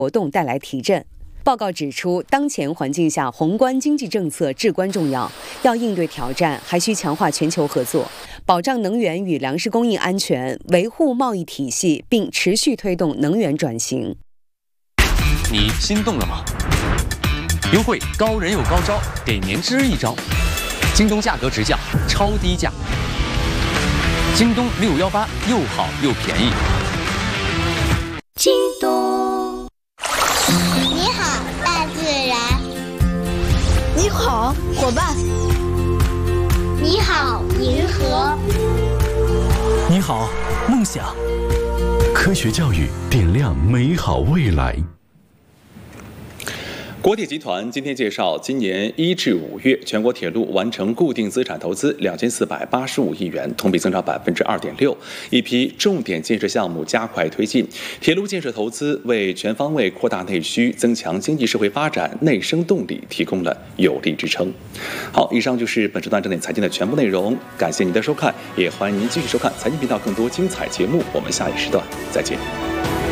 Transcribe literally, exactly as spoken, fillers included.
活动带来提振。报告指出，当前环境下，宏观经济政策至关重要。要应对挑战，还需强化全球合作，保障能源与粮食供应安全，维护贸易体系，并持续推动能源转型。 你心动了吗？优惠高人有高招，给您支一招。京东价格直降，超低价。京东六幺八又好又便宜。 京东。你好，大自然。 你好，伙伴。 你好，银河。 你好，梦想。 科学教育点亮美好未来。 国铁集团今天介绍，今年一至五月全国铁路完成固定资产投资两千四百八十五亿元，同比增长百分之二点六。一批重点建设项目加快推进，铁路建设投资为全方位扩大内需、增强经济社会发展内生动力提供了有力支撑。好，以上就是本时段整点财经的全部内容，感谢您的收看，也欢迎您继续收看财经频道更多精彩节目。我们下一时段再见。